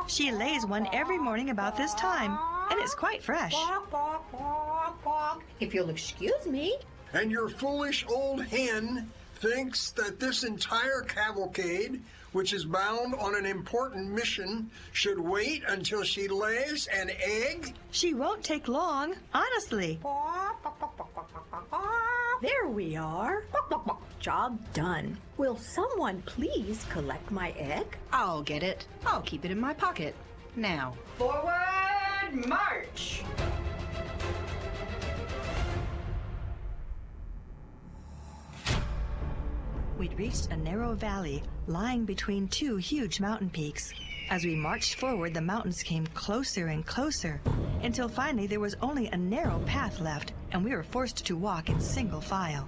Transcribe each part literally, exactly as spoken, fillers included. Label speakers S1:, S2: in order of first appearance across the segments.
S1: She lays one every morning about this time, and it's quite fresh.
S2: If you'll excuse me.
S3: And your foolish old hen thinks that this entire cavalcade, which is bound on an important mission, should wait until she lays an egg?
S1: She won't take long, honestly.
S2: There we are. Job done. Will someone please collect my egg?
S4: I'll get it. I'll keep it in my pocket. Now,
S2: Forward march!
S1: We'd reached a narrow valley lying between two huge mountain peaks. As we marched forward, the mountains came closer and closer, until finally there was only a narrow path left, and we were forced to walk in single file.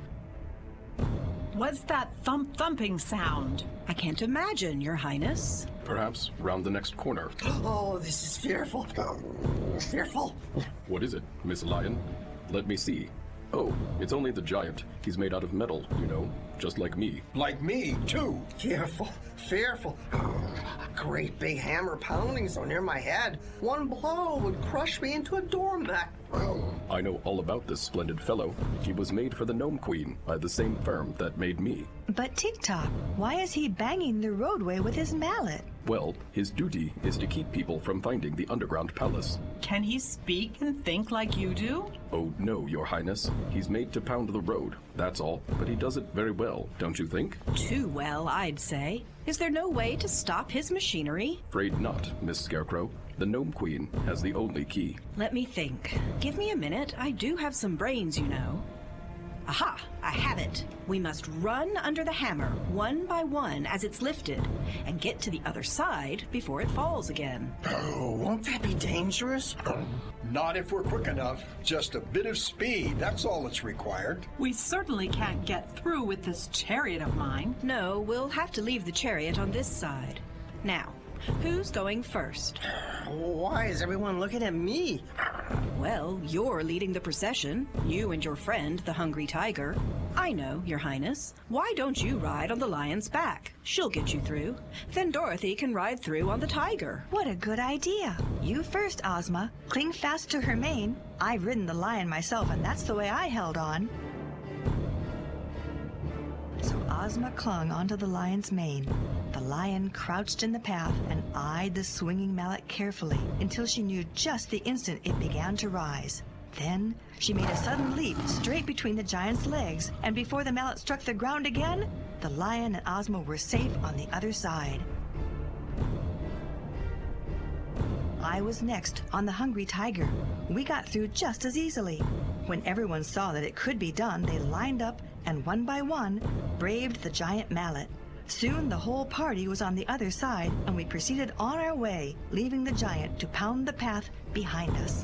S5: What's that thump-thumping sound?
S4: I can't imagine, Your Highness.
S6: Perhaps round the next corner.
S7: Oh, this is fearful. Fearful.
S6: What is it, Miss Lion? Let me see. Oh, it's only the giant. He's made out of metal, you know, just like me.
S3: Like me, too.
S7: Fearful. Fearful. A great big hammer pounding so near my head. One blow would crush me into a doormat.
S6: I know all about this splendid fellow. He was made for the Gnome Queen by the same firm that made me.
S1: But Tick-Tock, why is he banging the roadway with his mallet?
S6: Well, his duty is to keep people from finding the underground palace.
S5: Can he speak and think like you do?
S6: Oh, no, Your Highness. He's made to pound the road, that's all. But he does it very well, don't you think?
S4: Too well, I'd say. Is there no way to stop his machinery?
S6: Afraid not, Miss Scarecrow. The Gnome Queen has the only key.
S4: Let me think. Give me a minute. I do have some brains, you know. Aha! I have it. We must run under the hammer, one by one, as it's lifted, and get to the other side before it falls again.
S7: Oh, won't that be dangerous?
S3: Not if we're quick enough. Just a bit of speed, that's all that's required.
S5: We certainly can't get through with this chariot of mine.
S4: No, we'll have to leave the chariot on this side. Now, who's going first?
S7: Why is everyone looking at me?
S4: Well, you're leading the procession. You and your friend, the Hungry Tiger. I know, Your Highness. Why don't you ride on the lion's back? She'll get you through. Then Dorothy can ride through on the tiger.
S1: What a good idea. You first, Ozma. Cling fast to her mane. I've ridden the lion myself, and that's the way I held on. So Ozma clung onto the lion's mane. The lion crouched in the path and eyed the swinging mallet carefully until she knew just the instant it began to rise. Then she made a sudden leap straight between the giant's legs, and before the mallet struck the ground again, the lion and Ozma were safe on the other side. I was next on the Hungry Tiger. We got through just as easily. When everyone saw that it could be done, they lined up and one by one braved the giant mallet. Soon the whole party was on the other side, and we proceeded on our way, leaving the giant to pound the path behind us.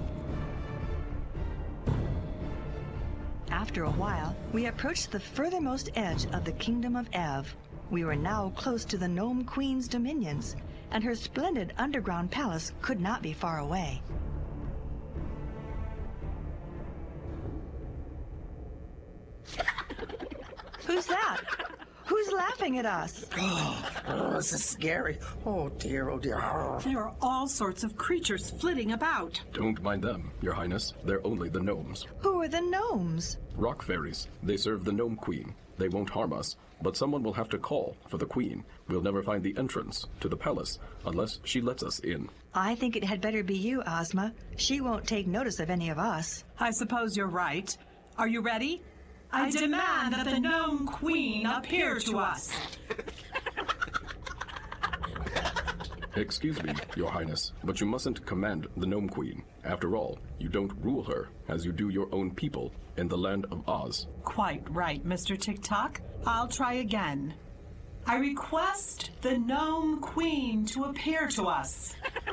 S1: After a while, we approached the furthermost edge of the kingdom of Ev. We were now close to the Gnome Queen's dominions, and her splendid underground palace could not be far away. Who's that? Who's laughing at us?
S7: Oh, this is scary. Oh, dear, oh, dear. Oh.
S5: There are all sorts of creatures flitting about.
S6: Don't mind them, Your Highness. They're only the gnomes.
S1: Who are the gnomes?
S6: Rock fairies. They serve the Gnome Queen. They won't harm us, but someone will have to call for the Queen. We'll never find the entrance to the palace unless she lets us in.
S1: I think it had better be you, Ozma. She won't take notice of any of us.
S5: I suppose you're right. Are you ready? I demand that the Gnome Queen appear to us.
S6: Excuse me, Your Highness, but you mustn't command the Gnome Queen. After all, you don't rule her as you do your own people in the land of Oz.
S5: Quite right, Mister Tick-Tock. I'll try again. I request the Gnome Queen to appear to us.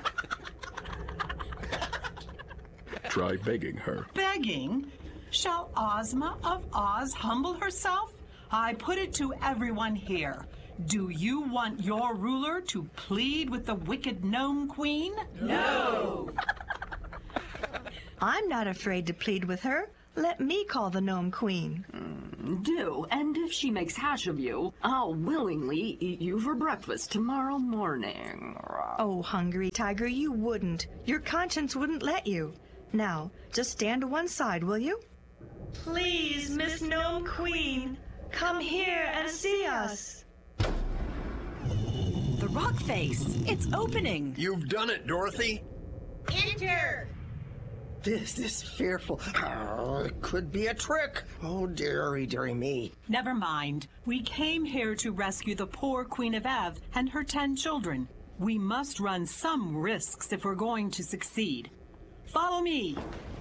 S6: Try begging her.
S5: Begging? Shall Ozma of Oz humble herself? I put it to everyone here. Do you want your ruler to plead with the wicked Gnome Queen?
S2: No!
S1: I'm not afraid to plead with her. Let me call the Gnome Queen.
S7: Hmm.
S8: Do, and if she makes hash of you, I'll willingly eat you for breakfast tomorrow morning.
S1: Oh, Hungry Tiger, you wouldn't. Your conscience wouldn't let you. Now, just stand to one side, will you? Please, Miss Gnome Queen, come here and see us.
S4: The rock face! It's opening!
S3: You've done it, Dorothy.
S9: Enter!
S7: This is fearful. Oh, it could be a trick. Oh, dearie, dearie me.
S5: Never mind. We came here to rescue the poor Queen of Ev and her ten children. We must run some risks if we're going to succeed. Follow me.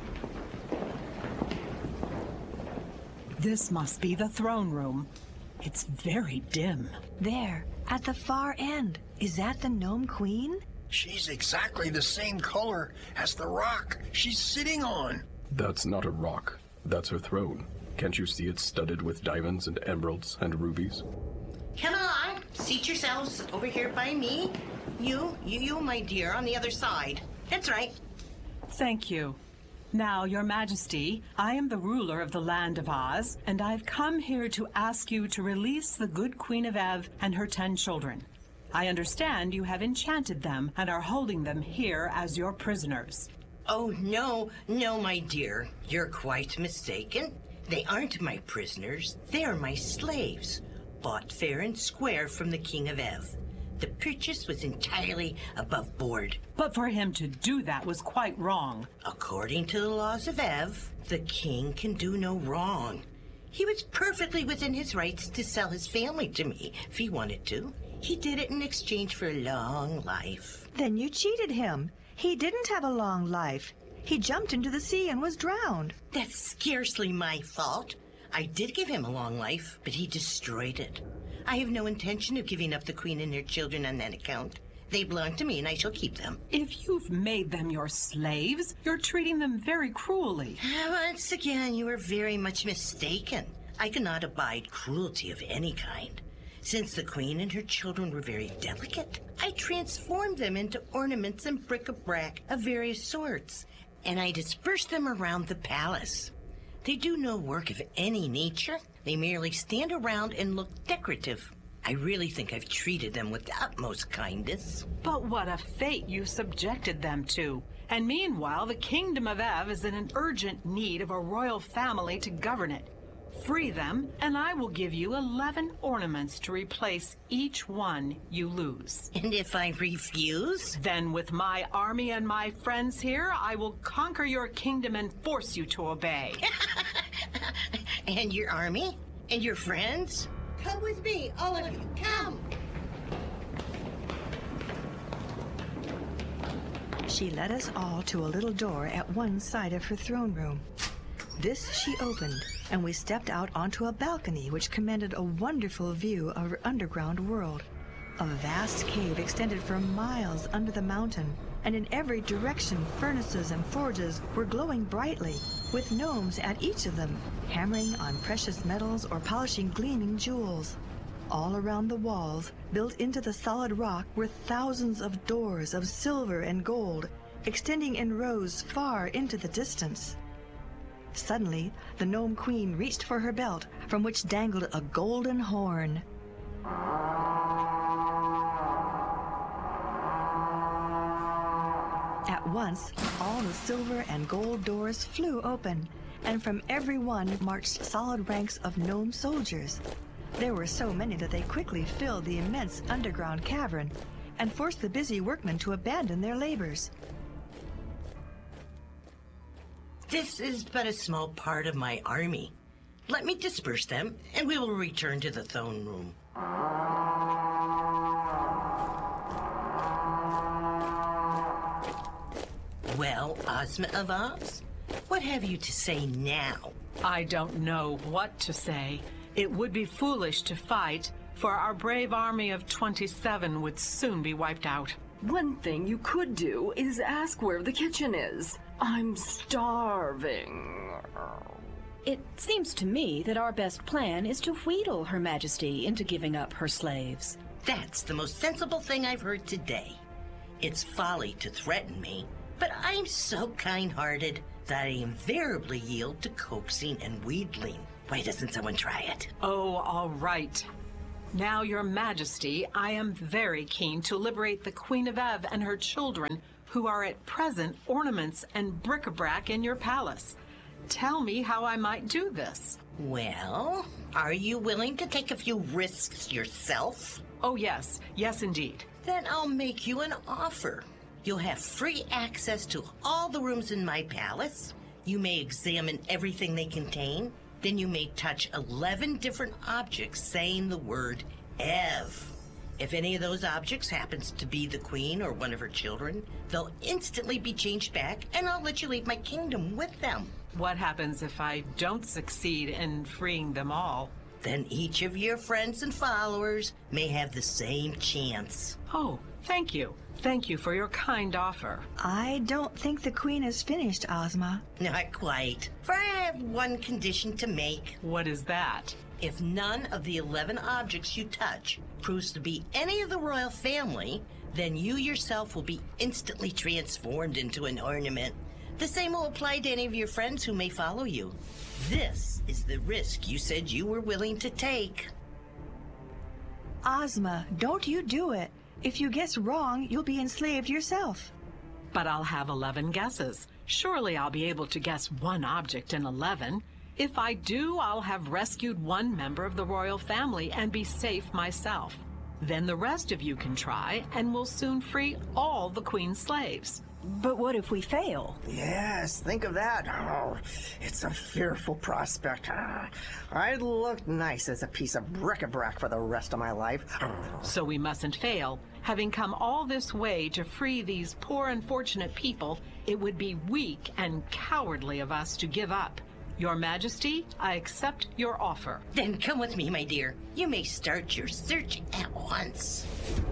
S5: This must be the throne room. It's very dim.
S1: There, at the far end. Is that the Gnome Queen?
S3: She's exactly the same color as the rock she's sitting on.
S6: That's not a rock. That's her throne. Can't you see it's studded with diamonds and emeralds and rubies?
S9: Come along. Seat yourselves over here by me. You, you, you, my dear, on the other side. That's right.
S5: Thank you. Now, Your Majesty, I am the ruler of the land of Oz, and I've come here to ask you to release the good Queen of Ev and her ten children. I understand you have enchanted them and are holding them here as your prisoners.
S9: Oh, no, no, my dear. You're quite mistaken. They aren't my prisoners. They're my slaves, bought fair and square from the King of Ev. The purchase was entirely above board.
S5: But for him to do that was quite wrong.
S9: According to the laws of Ev, the king can do no wrong. He was perfectly within his rights to sell his family to me if he wanted to. He did it in exchange for a long life.
S1: Then you cheated him. He didn't have a long life. He jumped into the sea and was drowned.
S9: That's scarcely my fault. I did give him a long life, but he destroyed it. I have no intention of giving up the queen and her children on that account. They belong to me, and I shall keep them.
S5: If you've made them your slaves, you're treating them very cruelly.
S9: Once again, you are very much mistaken. I cannot abide cruelty of any kind. Since the queen and her children were very delicate, I transformed them into ornaments and bric-a-brac of various sorts, and I dispersed them around the palace. They do no work of any nature. They merely stand around and look decorative. I really think I've treated them with the utmost kindness.
S5: But what a fate you subjected them to. And meanwhile, the Kingdom of Ev is in an urgent need of a royal family to govern it. Free them, and I will give you eleven ornaments to replace each one you lose.
S9: And if I refuse?
S5: Then with my army and my friends here, I will conquer your kingdom and force you to obey.
S9: And your army? And your friends? Come with me, all of you, come!
S1: She led us all to a little door at one side of her throne room. This she opened, and we stepped out onto a balcony which commanded a wonderful view of her underground world. A vast cave extended for miles under the mountain, and in every direction furnaces and forges were glowing brightly, with gnomes at each of them, hammering on precious metals or polishing gleaming jewels. All around the walls, built into the solid rock, were thousands of doors of silver and gold, extending in rows far into the distance. Suddenly, the Gnome Queen reached for her belt, from which dangled a golden horn. At once, all the silver and gold doors flew open, and from every one marched solid ranks of gnome soldiers. There were so many that they quickly filled the immense underground cavern and forced the busy workmen to abandon their labors.
S9: This is but a small part of my army. Let me disperse them, and we will return to the throne room. Well, Ozma of Oz, what have you to say now?
S5: I don't know what to say. It would be foolish to fight, for our brave army of twenty-seven would soon be wiped out.
S8: One thing you could do is ask where the kitchen is. I'm starving.
S4: It seems to me that our best plan is to wheedle Her Majesty into giving up her slaves.
S9: That's the most sensible thing I've heard today. It's folly to threaten me, but I'm so kind-hearted that I invariably yield to coaxing and wheedling. Why doesn't someone try it?
S5: Oh, all right. Now, Your Majesty, I am very keen to liberate the Queen of Ev and her children, who are at present ornaments and bric-a-brac in your palace. Tell me how I might do this.
S9: Well, are you willing to take a few risks yourself?
S5: Oh, yes. Yes, indeed.
S9: Then I'll make you an offer. You'll have free access to all the rooms in my palace. You may examine everything they contain. Then you may touch eleven different objects saying the word Ev. If any of those objects happens to be the queen or one of her children, they'll instantly be changed back, and I'll let you leave my kingdom with them.
S5: What happens if I don't succeed in freeing them all?
S9: Then each of your friends and followers may have the same chance.
S5: Oh, thank you. Thank you for your kind offer.
S1: I don't think the queen is finished, Ozma.
S9: Not quite. For I have one condition to make.
S5: What is that?
S9: If none of the eleven objects you touch proves to be any of the royal family, then you yourself will be instantly transformed into an ornament. The same will apply to any of your friends who may follow you. This is the risk you said you were willing to take.
S1: Ozma, don't you do it. If you guess wrong, you'll be enslaved yourself.
S5: But I'll have eleven guesses. Surely I'll be able to guess one object in eleven. If I do, I'll have rescued one member of the royal family and be safe myself. Then the rest of you can try, and we'll soon free all the queen's slaves.
S2: But what if we fail?
S7: Yes, think of that. Oh, it's a fearful prospect. Ah, I'd look nice as a piece of bric-a-brac for the rest of my life.
S5: So we mustn't fail. Having come all this way to free these poor unfortunate people, it would be weak and cowardly of us to give up. Your Majesty, I accept your offer.
S9: Then come with me, my dear. You may start your search at once.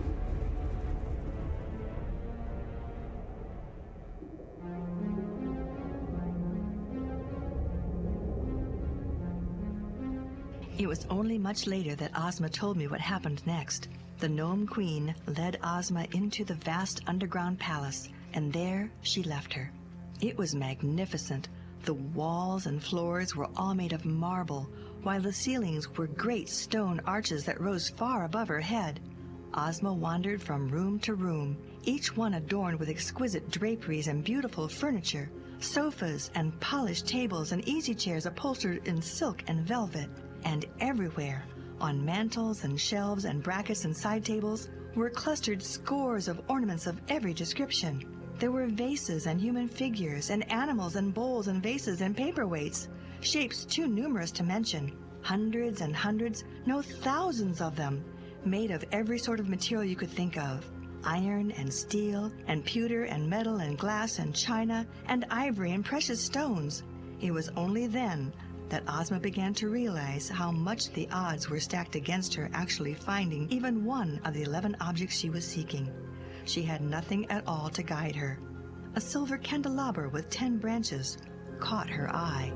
S1: It was only much later that Ozma told me what happened next. The Gnome Queen led Ozma into the vast underground palace, and there she left her. It was magnificent. The walls and floors were all made of marble, while the ceilings were great stone arches that rose far above her head. Ozma wandered from room to room, each one adorned with exquisite draperies and beautiful furniture, sofas and polished tables and easy chairs upholstered in silk and velvet. And everywhere, on mantels and shelves and brackets and side tables, were clustered scores of ornaments of every description. There were vases and human figures, and animals and bowls and vases and paperweights, shapes too numerous to mention, hundreds and hundreds, no thousands of them, made of every sort of material you could think of. Iron and steel and pewter and metal and glass and china and ivory and precious stones. It was only then that Ozma began to realize how much the odds were stacked against her actually finding even one of the eleven objects she was seeking. She had nothing at all to guide her. A silver candelabra with ten branches caught her eye.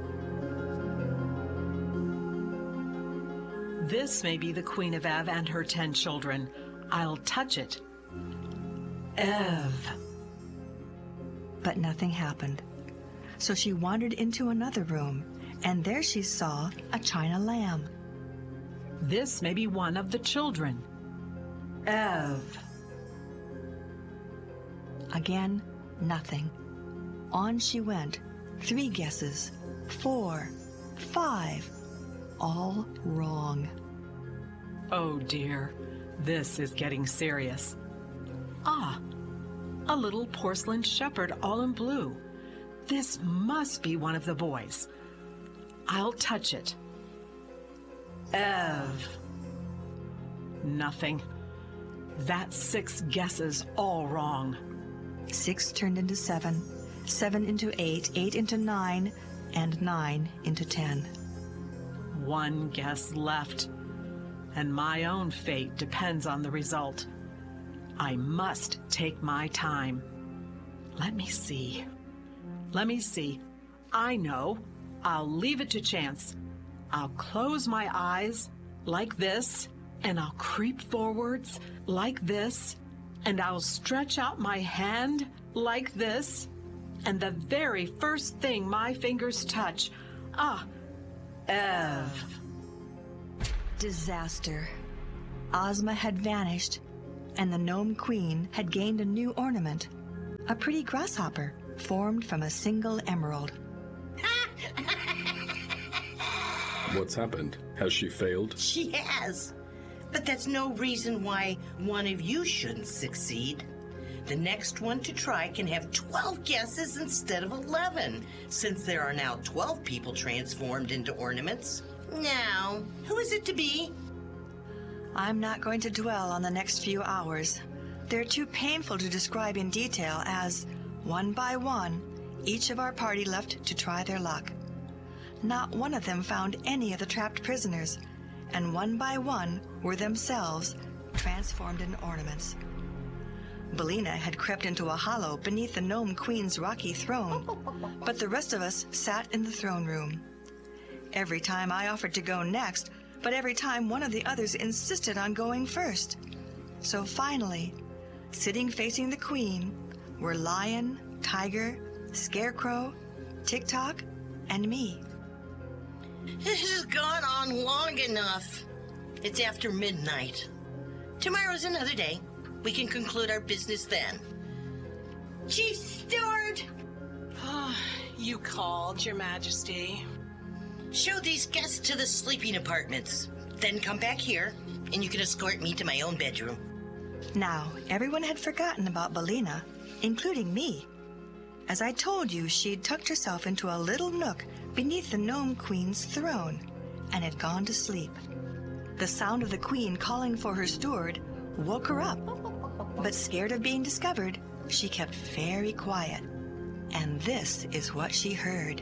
S5: This may be the Queen of Ev and her ten children. I'll touch it. Ev.
S1: But nothing happened. So she wandered into another room, and there she saw a china lamb.
S5: This may be one of the children. Ev.
S1: Again, nothing. On she went. Three guesses. Four. Five. All wrong.
S5: Oh dear, this is getting serious. Ah, a little porcelain shepherd all in blue. This must be one of the boys. I'll touch it. Ev. Nothing. That's six guesses all wrong.
S1: Six turned into seven, seven into eight, eight into nine, and nine into ten.
S5: One guess left, and my own fate depends on the result. I must take my time. Let me see. Let me see. I know. I'll leave it to chance. I'll close my eyes like this, and I'll creep forwards like this, and I'll stretch out my hand like this, and the very first thing my fingers touch, ah,
S4: Ev.
S1: Disaster. Ozma had vanished, and the Gnome Queen had gained a new ornament, a pretty grasshopper formed from a single emerald.
S6: What's happened? Has she failed?
S9: She has. But that's no reason why one of you shouldn't succeed. The next one to try can have twelve guesses instead of eleven, since there are now twelve people transformed into ornaments. Now, who is it to be?
S1: I'm not going to dwell on the next few hours. They're too painful to describe in detail as, one by one, each of our party left to try their luck. Not one of them found any of the trapped prisoners, and one by one were themselves transformed into ornaments. Billina had crept into a hollow beneath the Gnome Queen's rocky throne, but the rest of us sat in the throne room. Every time I offered to go next, but every time one of the others insisted on going first. So finally, sitting facing the Queen were Lion, Tiger, Scarecrow, Tick-Tock, and me.
S9: This has gone on long enough. It's after midnight. Tomorrow's another day. We can conclude our business then. Chief Steward!
S5: You called, Your Majesty.
S9: Show these guests to the sleeping apartments. Then come back here, and you can escort me to my own bedroom.
S1: Now, everyone had forgotten about Billina, including me. As I told you, she'd tucked herself into a little nook beneath the Gnome Queen's throne and had gone to sleep. The sound of the Queen calling for her steward woke her up, but scared of being discovered, she kept very quiet. And this is what she heard.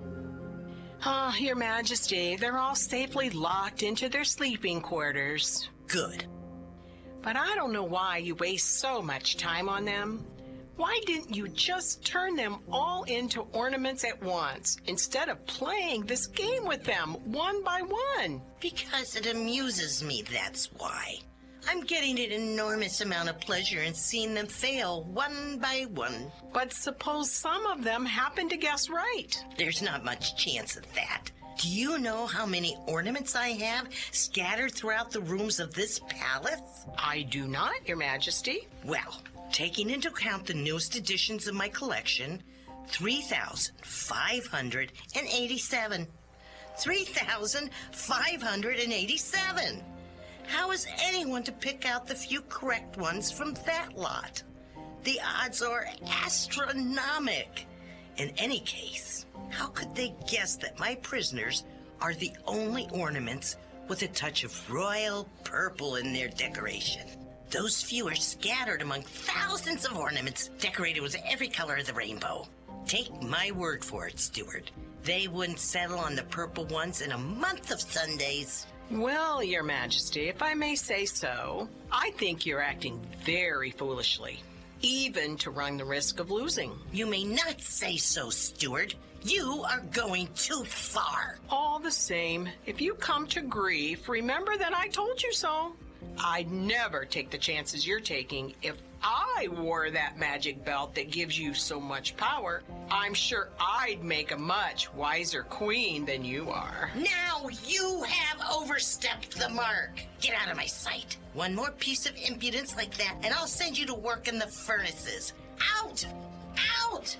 S5: Ah, Your Majesty, they're all safely locked into their sleeping quarters.
S9: Good.
S5: But I don't know why you waste so much time on them. Why didn't you just turn them all into ornaments at once, instead of playing this game with them one by one?
S9: Because it amuses me, that's why. I'm getting an enormous amount of pleasure in seeing them fail one by one.
S5: But suppose some of them happen to guess right.
S9: There's not much chance of that. Do you know how many ornaments I have scattered throughout the rooms of this palace?
S5: I do not, Your Majesty.
S9: Well, taking into account the newest additions of my collection, three thousand five hundred eighty-seven. three thousand five hundred eighty-seven. How is anyone to pick out the few correct ones from that lot? The odds are astronomical. In any case, how could they guess that my prisoners are the only ornaments with a touch of royal purple in their decoration? Those few are scattered among thousands of ornaments decorated with every color of the rainbow. Take my word for it, Steward. They wouldn't settle on the purple ones in a month of Sundays.
S5: Well, Your Majesty, if I may say so, I think you're acting very foolishly, even to run the risk of losing.
S9: You may not say so, Steward. You are going too far.
S5: All the same, if you come to grief, remember that I told you so. I'd never take the chances you're taking. If I wore that magic belt that gives you so much power, I'm sure I'd make a much wiser queen than you are.
S9: Now you have overstepped the mark. Get out of my sight. One more piece of impudence like that, and I'll send you to work in the furnaces. Out! Out!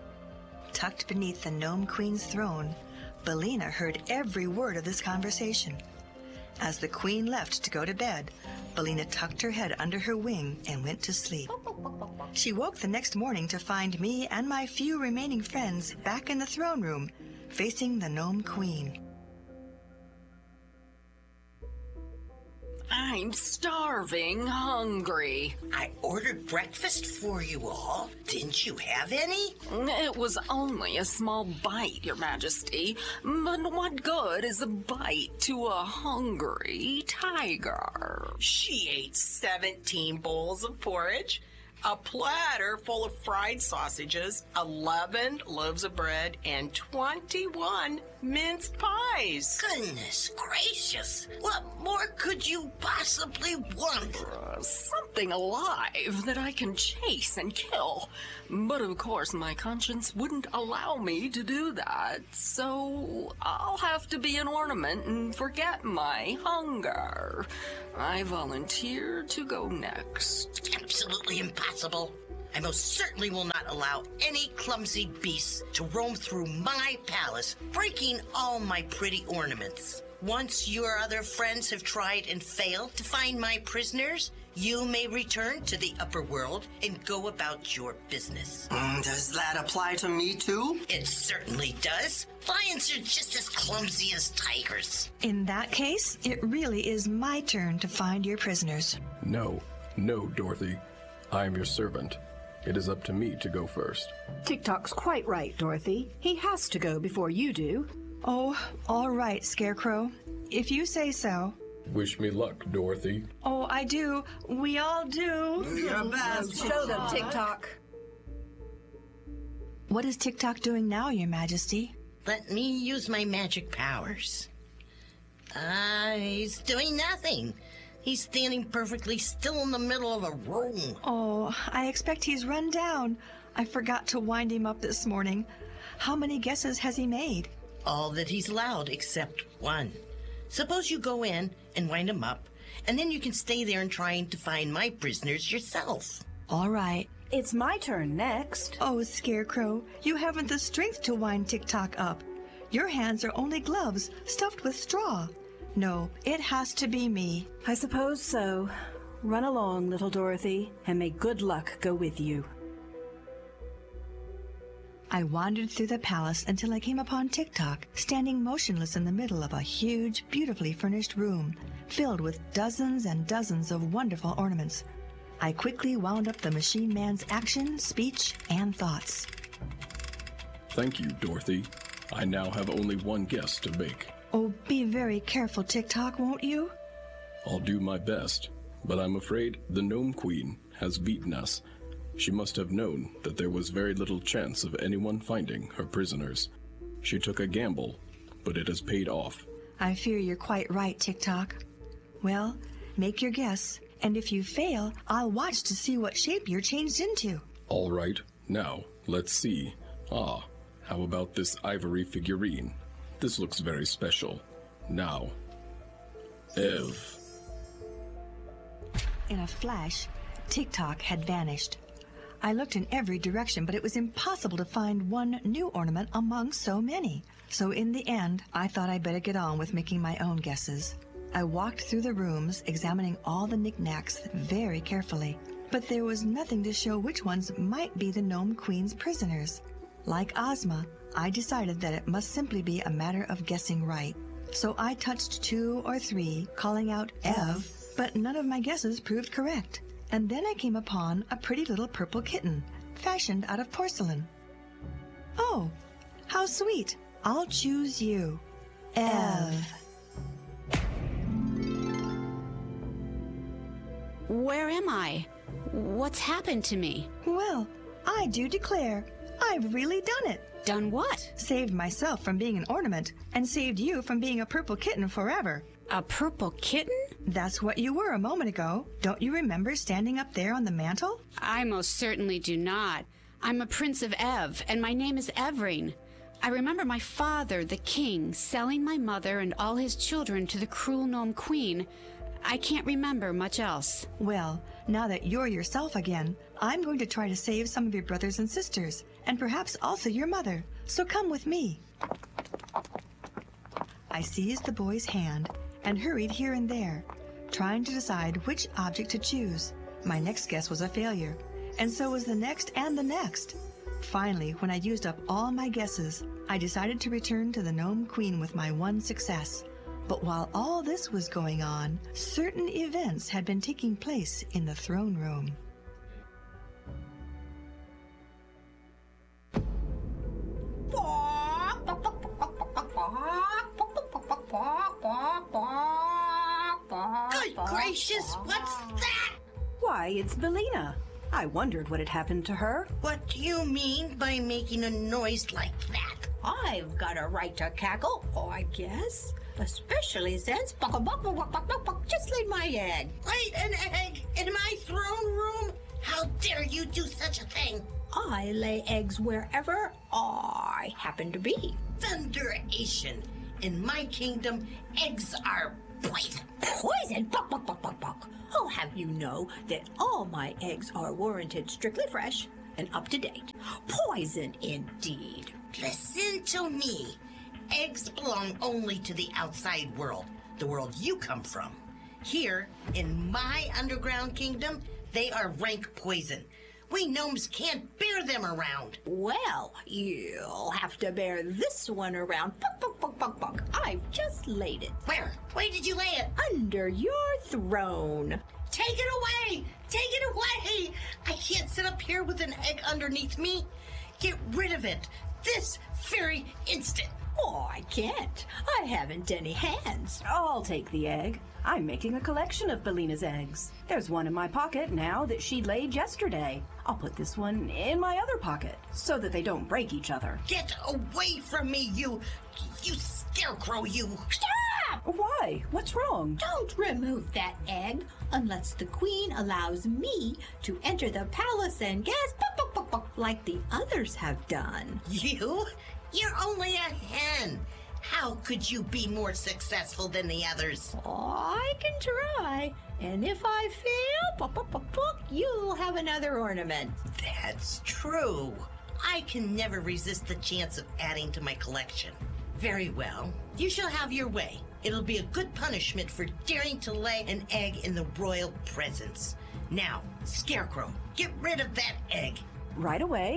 S1: Tucked beneath the Gnome Queen's throne, Billina heard every word of this conversation. As the Queen left to go to bed, Billina tucked her head under her wing and went to sleep. She woke the next morning to find me and my few remaining friends back in the throne room, facing the Gnome Queen.
S8: I'm starving, hungry.
S9: I ordered breakfast for you all. Didn't you have any?
S8: It was only a small bite, Your Majesty. But what good is a bite to a hungry tiger?
S5: She ate seventeen bowls of porridge.
S10: a platter full of fried sausages, eleven loaves of bread, and twenty-one minced pies.
S9: Goodness gracious! What more could you possibly want?
S8: Uh, something alive that I can chase and kill. But of course, my conscience wouldn't allow me to do that. So I'll have to be an ornament and forget my hunger. I volunteer to go next.
S9: Absolutely impossible. I most certainly will not allow any clumsy beasts to roam through my palace, breaking all my pretty ornaments. Once your other friends have tried and failed to find my prisoners, you may return to the upper world and go about your business.
S11: Mm, does that apply to me too?
S9: It certainly does. Lions are just as clumsy as tigers.
S1: In that case, it really is my turn to find your prisoners.
S6: No, no, Dorothy. I am your servant. It is up to me to go first.
S2: Tick-Tock's quite right, Dorothy. He has to go before you do.
S1: Oh, all right, Scarecrow. If you say so.
S6: Wish me luck, Dorothy.
S1: Oh, I do. We all do.
S11: Do your best.
S2: Show them, Tick-Tock.
S1: What is Tick-Tock doing now, Your Majesty?
S9: Let me use my magic powers. Ah, uh, he's doing nothing. He's standing perfectly still in the middle of a room.
S1: Oh, I expect he's run down. I forgot to wind him up this morning. How many guesses has he made?
S9: All that he's allowed except one. Suppose you go in and wind him up, and then you can stay there and trying to find my prisoners yourself.
S1: All right.
S2: It's my turn next.
S1: Oh, Scarecrow, you haven't the strength to wind Tick-Tock up. Your hands are only gloves stuffed with straw. No, it has to be me.
S2: I suppose so. Run along, little Dorothy, and may good luck go with you.
S1: I wandered through the palace until I came upon Tick-Tock, standing motionless in the middle of a huge, beautifully furnished room, filled with dozens and dozens of wonderful ornaments. I quickly wound up the machine man's action, speech, and thoughts.
S6: Thank you, Dorothy. I now have only one guess to make.
S1: Oh, be very careful, Tick-Tock, won't you?
S6: I'll do my best, but I'm afraid the Gnome Queen has beaten us. She must have known that there was very little chance of anyone finding her prisoners. She took a gamble, but it has paid off.
S1: I fear you're quite right, Tick-Tock. Well, make your guess, and if you fail, I'll watch to see what shape you're changed into.
S6: All right, now, let's see. Ah, how about this ivory figurine? This looks very special. Now, Ev.
S1: In a flash, Tick-Tock had vanished. I looked in every direction, but it was impossible to find one new ornament among so many. So in the end, I thought I'd better get on with making my own guesses. I walked through the rooms, examining all the knickknacks very carefully, but there was nothing to show which ones might be the Gnome Queen's prisoners. Like Ozma, I decided that it must simply be a matter of guessing right. So I touched two or three, calling out Ev, but none of my guesses proved correct. And then I came upon a pretty little purple kitten, fashioned out of porcelain. Oh, how sweet. I'll choose you. Ev.
S12: Where am I? What's happened to me?
S1: Well, I do declare, I've really done it.
S12: Done what?
S1: Saved myself from being an ornament, and saved you from being a purple kitten forever.
S12: A purple kitten?
S1: That's what you were a moment ago. Don't you remember standing up there on the mantel?
S12: I most certainly do not. I'm a Prince of Ev, and my name is Everine. I remember my father, the king, selling my mother and all his children to the cruel Gnome Queen. I can't remember much else.
S1: Well, now that you're yourself again, I'm going to try to save some of your brothers and sisters, and perhaps also your mother. So come with me. I seized the boy's hand and hurried here and there, trying to decide which object to choose. My next guess was a failure, and so was the next and the next. Finally, when I used up all my guesses, I decided to return to the Gnome Queen with my one success. But while all this was going on, certain events had been taking place in the throne room.
S9: Good gracious, what's that?
S2: Why, it's Billina.
S4: I wondered what had happened to her.
S9: What do you mean by making a noise like that?
S2: I've got a right to cackle, I guess. Especially since buck, buck, buck, buck, buck, buck, just laid my egg.
S9: Laid an egg in my throne room? How dare you do such a thing?
S2: I lay eggs wherever I happen to be.
S9: Thunderation. In my kingdom, eggs are poison.
S2: Poison? Buck, buck, buck, buck, buck. I'll have you know that all my eggs are warranted strictly fresh and up to date. Poison indeed.
S9: Listen to me. Eggs belong only to the outside world, the world you come from. Here, in my underground kingdom, they are rank poison. We gnomes can't bear them around.
S2: Well, you'll have to bear this one around. Buck, buck, buck, buck, buck. I've just laid it.
S9: Where? Where did you lay it?
S2: Under your throne.
S9: Take it away! Take it away! I can't sit up here with an egg underneath me. Get rid of it. This very instant.
S2: Oh, I can't. I haven't any hands.
S4: I'll take the egg. I'm making a collection of Bellina's eggs. There's one in my pocket now that she laid yesterday. I'll put this one in my other pocket so that they don't break each other.
S9: Get away from me, you... you scarecrow, you...
S2: Stop!
S4: Why? What's wrong?
S2: Don't remove that egg unless the queen allows me to enter the palace and guess buck, buck, buck, buck, like the others have done.
S9: You? You're only a hen. How could you be more successful than the others?
S2: I can try. And if I fail, buck, buck, buck, buck, you'll have another ornament.
S9: That's true. I can never resist the chance of adding to my collection. Very well. You shall have your way. It'll be a good punishment for daring to lay an egg in the royal presence. Now, Scarecrow, get rid of that egg.
S4: Right away.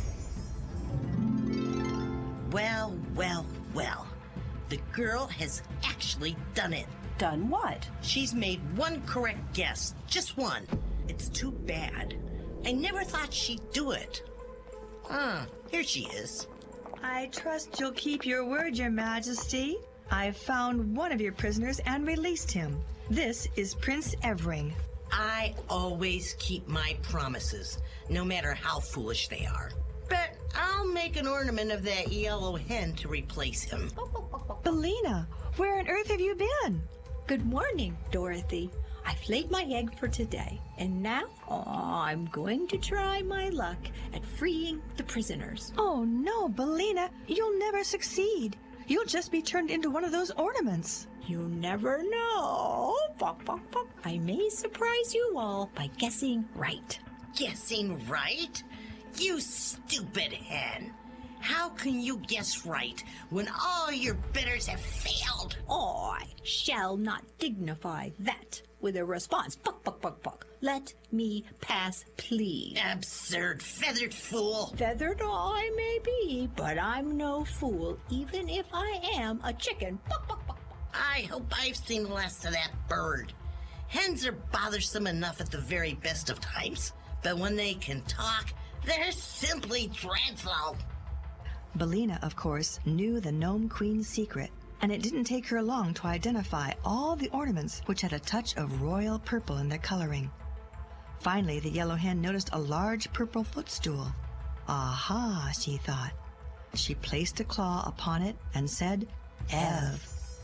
S9: Well, well, well. The girl has actually done it.
S4: Done what?
S9: She's made one correct guess. Just one. It's too bad. I never thought she'd do it. Ah, here she is.
S1: I trust you'll keep your word, Your Majesty. I've found one of your prisoners and released him. This is Prince Evring.
S9: I always keep my promises, no matter how foolish they are. But I'll make an ornament of that yellow hen to replace him.
S1: Bellina, where on earth have you been?
S2: Good morning, Dorothy. I've laid my egg for today, and now oh, I'm going to try my luck at freeing the prisoners.
S1: Oh no, Bellina, you'll never succeed. You'll just be turned into one of those ornaments.
S2: You never know. Buck, buck, buck. I may surprise you all by guessing right.
S9: Guessing right? You stupid hen. How can you guess right when all your bidders have failed?
S2: I shall not dignify that with a response. Buck, buck, buck, buck. Let me pass, please.
S9: Absurd feathered fool.
S2: Feathered I may be, but I'm no fool, even if I am a chicken. Buck, buck, buck.
S9: I hope I've seen the last of that bird. Hens are bothersome enough at the very best of times, but when they can talk, they're simply dreadful.
S1: Bellina, of course, knew the Gnome Queen's secret, and it didn't take her long to identify all the ornaments which had a touch of royal purple in their coloring. Finally, the yellow hen noticed a large purple footstool. Aha, she thought. She placed a claw upon it and said, Ev.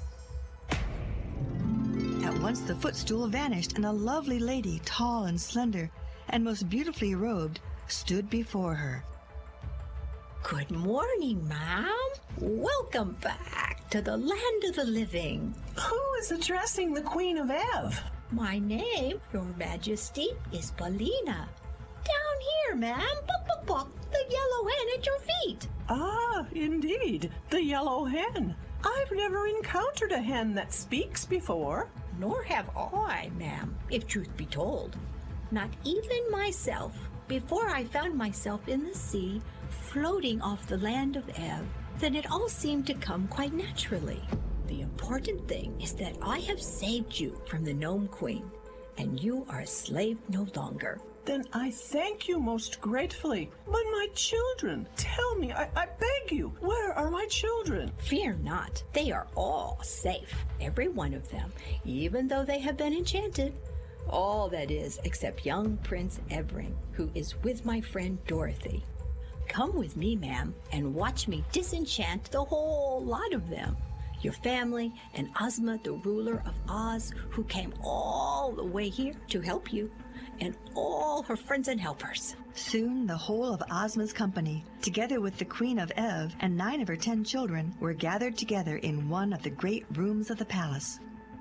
S1: At once the footstool vanished, and a lovely lady, tall and slender, and most beautifully robed, stood before her.
S2: Good morning, ma'am. Welcome back to the land of the living.
S5: Who is addressing the Queen of Ev?
S2: My name, Your Majesty, is Bellina. Down here, ma'am. Buck, buck, buck. The yellow hen at your feet.
S5: Ah, indeed, the yellow hen. I've never encountered a hen that speaks before.
S2: Nor have I, ma'am, if truth be told. Not even myself. Before I found myself in the sea, floating off the land of Ev, then it all seemed to come quite naturally. The important thing is that I have saved you from the Gnome Queen, and you are a slave no longer.
S5: Then I thank you most gratefully. But my children, tell me, I, I beg you, where are my children?
S2: Fear not, they are all safe, every one of them, even though they have been enchanted. All that is, except young Prince Evring, who is with my friend Dorothy. Come with me, ma'am, and watch me disenchant the whole lot of them. Your family and Ozma, the ruler of Oz, who came all the way here to help you, and all her friends and helpers.
S1: Soon the whole of Ozma's company, together with the Queen of Ev and nine of her ten children, were gathered together in one of the great rooms of the palace.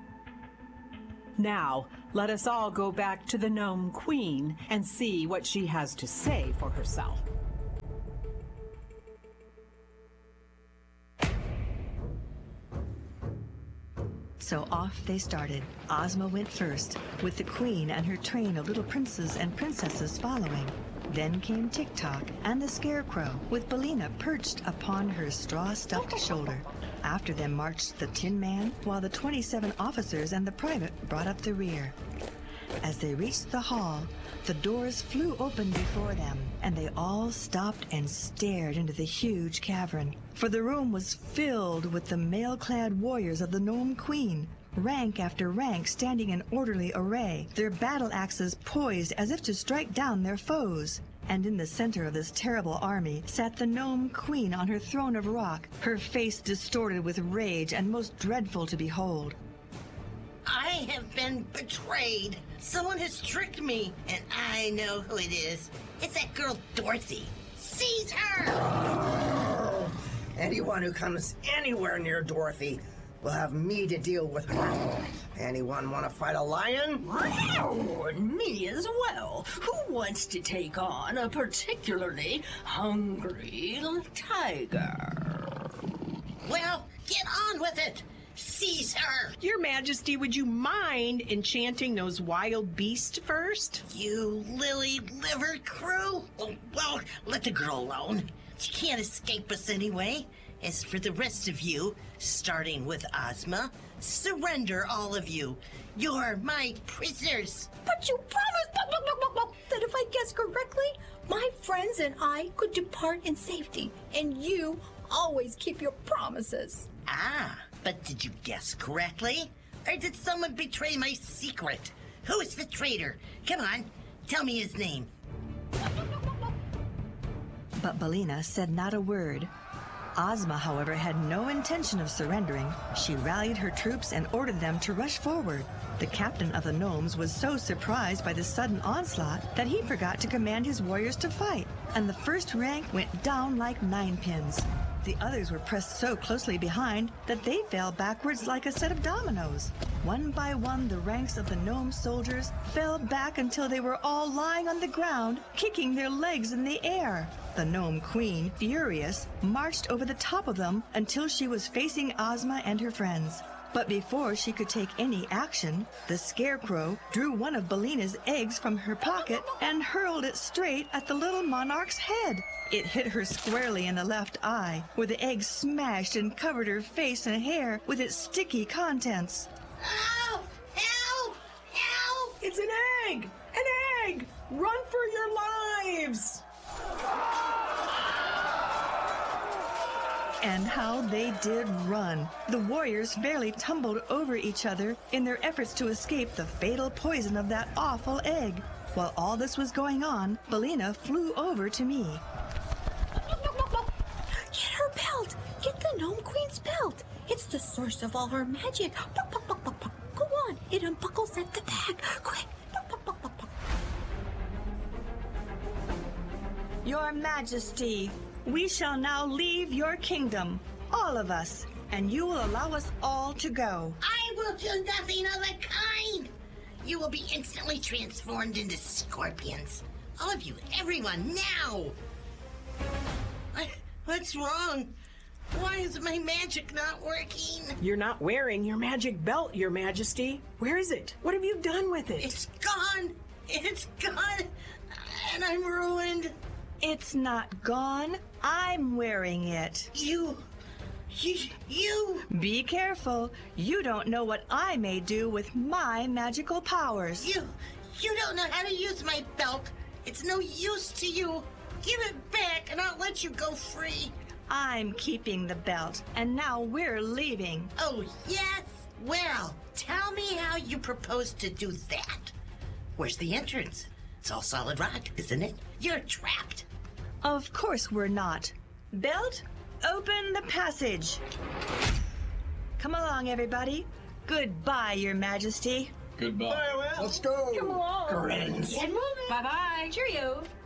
S5: Now, let us all go back to the Gnome Queen and see what she has to say for herself.
S1: So off they started. Ozma went first, with the Queen and her train of little princes and princesses following. Then came Tik-Tok and the Scarecrow, with Billina perched upon her straw-stuffed shoulder. After them marched the Tin Man, while the twenty-seven officers and the private brought up the rear. As they reached the hall, the doors flew open before them, and they all stopped and stared into the huge cavern. For the room was filled with the mail-clad warriors of the Gnome Queen, rank after rank standing in orderly array, their battle axes poised as if to strike down their foes. And in the center of this terrible army sat the Gnome Queen on her throne of rock, her face distorted with rage and most dreadful to behold.
S9: I have been betrayed. Someone has tricked me, and I know who it is. It's that girl Dorothy. Seize her!
S7: Anyone who comes anywhere near Dorothy will have me to deal with her. Anyone want to fight a lion?
S8: Oh, and me as well. Who wants to take on a particularly hungry tiger?
S9: Well, get on with it. Seize her!
S10: Your Majesty, would you mind enchanting those wild beasts first?
S9: You lily-livered crew? Oh, well, let the girl alone. She can't escape us anyway. As for the rest of you, starting with Ozma, surrender all of you. You're my prisoners.
S2: But you promised that if I guess correctly, my friends and I could depart in safety, and you always keep your promises.
S9: Ah, but did you guess correctly? Or did someone betray my secret? Who is the traitor? Come on, tell me his name.
S1: But Billina said not a word. Ozma, however, had no intention of surrendering. She rallied her troops and ordered them to rush forward. The captain of the gnomes was so surprised by the sudden onslaught that he forgot to command his warriors to fight, and the first rank went down like ninepins. The others were pressed so closely behind that they fell backwards like a set of dominoes. One by one, the ranks of the gnome soldiers fell back until they were all lying on the ground, kicking their legs in the air. The Gnome Queen, furious, marched over the top of them until she was facing Ozma and her friends. But before she could take any action, the Scarecrow drew one of Billina's eggs from her pocket and hurled it straight at the little monarch's head. It hit her squarely in the left eye, where the egg smashed and covered her face and hair with its sticky contents.
S9: Help! Help! Help!
S10: It's an egg! An egg! Run for your lives!
S1: And how they did run! The warriors fairly tumbled over each other in their efforts to escape the fatal poison of that awful egg. While all this was going on, Billina flew over to me.
S2: Get her belt! Get the Gnome Queen's belt! It's the source of all her magic. Go on, it unbuckles at the back. Quick!
S1: Your Majesty, we shall now leave your kingdom, all of us, and you will allow us all to go.
S9: I will do nothing of the kind! You will be instantly transformed into scorpions. All of you, everyone, now! What, what's wrong? Why is my magic not working?
S10: You're not wearing your magic belt, Your Majesty. Where is it? What have you done with it?
S9: It's gone! It's gone! And I'm ruined.
S1: It's not gone. I'm wearing it.
S9: You... You... You...
S1: Be careful. You don't know what I may do with my magical powers.
S9: You... You don't know how to use my belt. It's no use to you. Give it back and I'll let you go free.
S1: I'm keeping the belt, and now we're leaving.
S9: Oh, yes? Well, tell me how you propose to do that. Where's the entrance? It's all solid rock, isn't it? You're trapped.
S1: Of course we're not. Belt, open the passage. Come along, everybody. Goodbye, Your Majesty.
S6: Goodbye.
S3: Let's go.
S2: Come along.
S9: Grins.
S2: Get moving.
S5: Bye-bye.
S2: Cheerio.